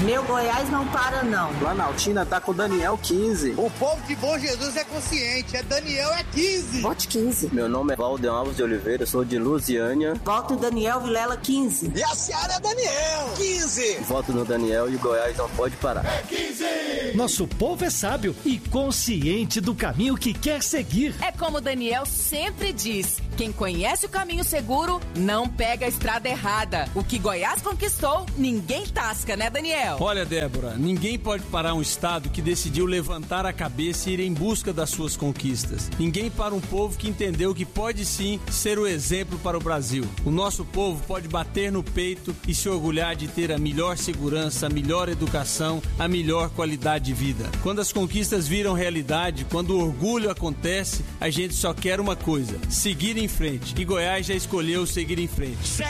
Meu Goiás não para, não. Planaltina tá com Daniel 15. O povo de Bom Jesus é consciente. É Daniel 15. Vote 15. Meu nome é Valdeir Alves de Oliveira, eu sou de Lusiânia. Voto Daniel Vilela 15. E a Seara é Daniel 15. Voto no Daniel e o Goiás não pode parar. É 15. Nosso povo é sábio e consciente do caminho que quer seguir. É como Daniel sempre diz: quem conhece o caminho seguro não pega a estrada errada. O que Goiás conquistou, ninguém tasca, né, Daniel? Olha, Débora, ninguém pode parar um estado que decidiu levantar a cabeça e ir em busca das suas conquistas. Ninguém para um povo que entendeu que pode sim ser o exemplo para o Brasil. O nosso povo pode bater no peito e se orgulhar de ter a melhor segurança, a melhor educação, a melhor qualidade de vida. Quando as conquistas viram realidade, quando o orgulho acontece, a gente só quer uma coisa: seguir em frente. E Goiás já escolheu seguir em frente.